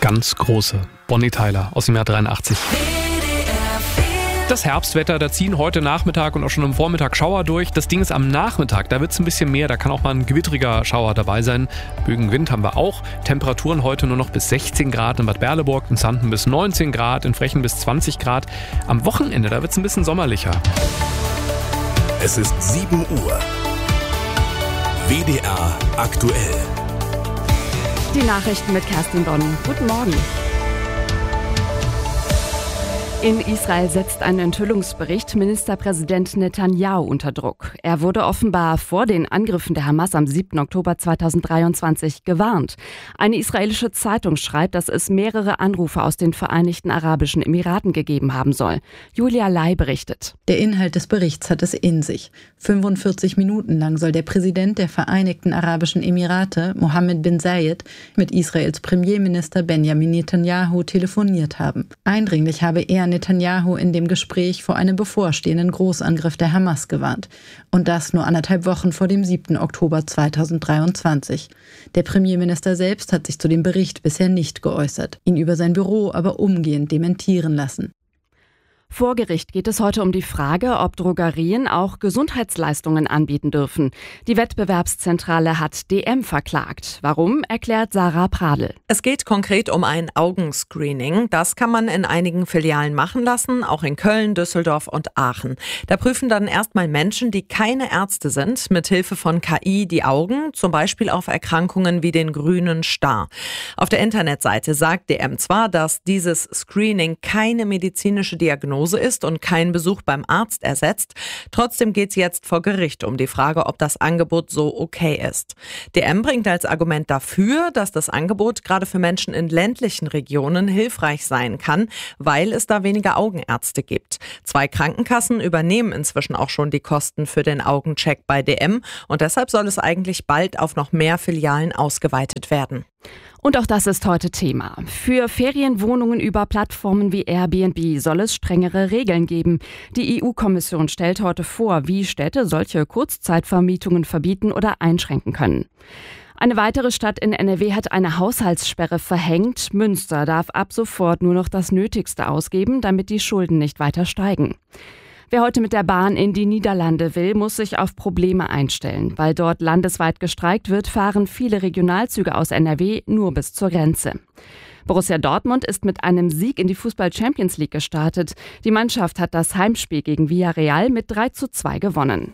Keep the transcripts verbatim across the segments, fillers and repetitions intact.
ganz große. Bonnie Tyler aus dem Jahr dreiundachtzig. Das Herbstwetter, da ziehen heute Nachmittag und auch schon am Vormittag Schauer durch. Das Ding ist am Nachmittag, da wird es ein bisschen mehr, da kann auch mal ein gewittriger Schauer dabei sein. Bögen Wind haben wir auch. Temperaturen heute nur noch bis sechzehn Grad in Bad Berleburg, in Xanten bis neunzehn Grad, in Frechen bis zwanzig Grad. Am Wochenende, da wird es ein bisschen sommerlicher. Es ist sieben Uhr. W D R aktuell. Die Nachrichten mit Kerstin Bonn. Guten Morgen. In Israel setzt ein Enthüllungsbericht Ministerpräsident Netanyahu unter Druck. Er wurde offenbar vor den Angriffen der Hamas am siebten Oktober zweitausenddreiundzwanzig gewarnt. Eine israelische Zeitung schreibt, dass es mehrere Anrufe aus den Vereinigten Arabischen Emiraten gegeben haben soll. Julia Lai berichtet. Der Inhalt des Berichts hat es in sich. fünfundvierzig Minuten lang soll der Präsident der Vereinigten Arabischen Emirate, Mohammed bin Zayed, mit Israels Premierminister Benjamin Netanyahu telefoniert haben. Eindringlich habe er Netanyahu in dem Gespräch vor einem bevorstehenden Großangriff der Hamas gewarnt. Und das nur anderthalb Wochen vor dem siebten Oktober zweitausenddreiundzwanzig. Der Premierminister selbst hat sich zu dem Bericht bisher nicht geäußert, ihn über sein Büro aber umgehend dementieren lassen. Vor Gericht geht es heute um die Frage, ob Drogerien auch Gesundheitsleistungen anbieten dürfen. Die Wettbewerbszentrale hat D M verklagt. Warum, erklärt Sarah Pradl. Es geht konkret um ein Augenscreening. Das kann man in einigen Filialen machen lassen, auch in Köln, Düsseldorf und Aachen. Da prüfen dann erstmal Menschen, die keine Ärzte sind, mit Hilfe von K I die Augen, zum Beispiel auf Erkrankungen wie den grünen Star. Auf der Internetseite sagt D M zwar, dass dieses Screening keine medizinische Diagnose ist und kein Besuch beim Arzt ersetzt. Trotzdem geht es jetzt vor Gericht um die Frage, ob das Angebot so okay ist. D M bringt als Argument dafür, dass das Angebot gerade für Menschen in ländlichen Regionen hilfreich sein kann, weil es da weniger Augenärzte gibt. Zwei Krankenkassen übernehmen inzwischen auch schon die Kosten für den Augencheck bei D M und deshalb soll es eigentlich bald auf noch mehr Filialen ausgeweitet werden. Und auch das ist heute Thema. Für Ferienwohnungen über Plattformen wie Airbnb soll es strengere Regeln geben. Die E U-Kommission stellt heute vor, wie Städte solche Kurzzeitvermietungen verbieten oder einschränken können. Eine weitere Stadt in N R W hat eine Haushaltssperre verhängt. Münster darf ab sofort nur noch das Nötigste ausgeben, damit die Schulden nicht weiter steigen. Wer heute mit der Bahn in die Niederlande will, muss sich auf Probleme einstellen. Weil dort landesweit gestreikt wird, fahren viele Regionalzüge aus N R W nur bis zur Grenze. Borussia Dortmund ist mit einem Sieg in die Fußball-Champions League gestartet. Die Mannschaft hat das Heimspiel gegen Villarreal mit drei zu zwei gewonnen.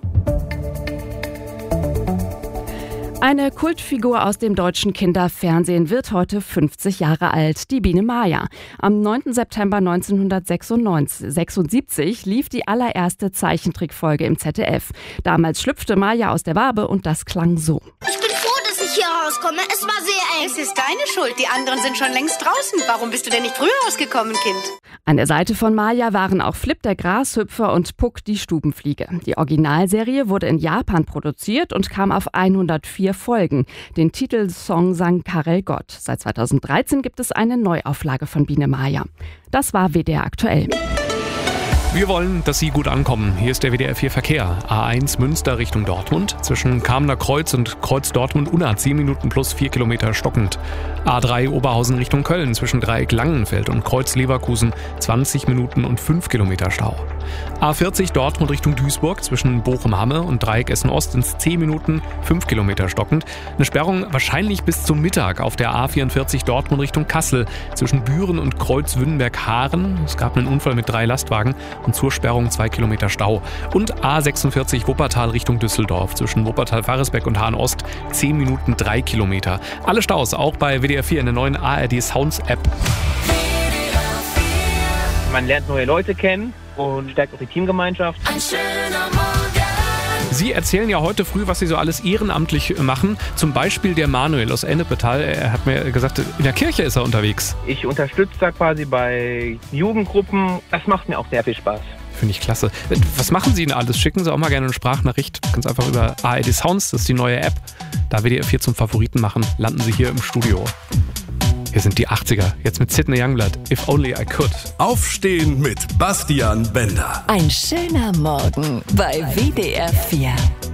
Eine Kultfigur aus dem deutschen Kinderfernsehen wird heute fünfzig Jahre alt, die Biene Maya. Am neunten September neunzehnhundertsechsundsiebzig lief die allererste Zeichentrickfolge im Z D F. Damals schlüpfte Maya aus der Wabe und das klang so. Ich bin froh, dass ich hier rauskomme. Es war sehr eng. Es ist deine Schuld. Die anderen sind schon längst draußen. Warum bist du denn nicht früher rausgekommen, Kind? An der Seite von Maya waren auch Flip der Grashüpfer und Puck die Stubenfliege. Die Originalserie wurde in Japan produziert und kam auf hundertvier Folgen. Den Titelsong sang Karel Gott. Seit zweitausenddreizehn gibt es eine Neuauflage von Biene Maya. Das war W D R aktuell. Wir wollen, dass Sie gut ankommen. Hier ist der W D R vier Verkehr. A eins Münster Richtung Dortmund. Zwischen Kamener Kreuz und Kreuz Dortmund-Unna zehn Minuten plus vier Kilometer stockend. A drei Oberhausen Richtung Köln. Zwischen Dreieck Langenfeld und Kreuz Leverkusen zwanzig Minuten und fünf Kilometer Stau. A vierzig Dortmund Richtung Duisburg. Zwischen Bochum-Hamme und Dreieck Essen-Ost ins zehn Minuten fünf Kilometer stockend. Eine Sperrung wahrscheinlich bis zum Mittag auf der A vierundvierzig Dortmund Richtung Kassel. Zwischen Büren und Kreuz Wünnberg-Haaren. Es gab einen Unfall mit drei Lastwagen. Und zur Sperrung zwei Kilometer Stau. Und A sechsundvierzig Wuppertal Richtung Düsseldorf. Zwischen Wuppertal-Faresbeck und Hahn-Ost zehn Minuten drei Kilometer. Alle Staus auch bei W D R vier in der neuen A R D Sounds App. Man lernt neue Leute kennen und stärkt auch die Teamgemeinschaft. Ein schöner Morgen. Sie erzählen ja heute früh, was Sie so alles ehrenamtlich machen. Zum Beispiel der Manuel aus Ennepetal. Er hat mir gesagt, in der Kirche ist er unterwegs. Ich unterstütze da quasi bei Jugendgruppen. Das macht mir auch sehr viel Spaß. Finde ich klasse. Was machen Sie denn alles? Schicken Sie auch mal gerne eine Sprachnachricht. Ganz einfach über A R D Sounds, das ist die neue App. Da W D R vier zum Favoriten machen, landen Sie hier im Studio. Hier sind die achtziger, jetzt mit Sidney Youngblood, If Only I Could. Aufstehen mit Bastian Bender. Ein schöner Morgen bei W D R vier.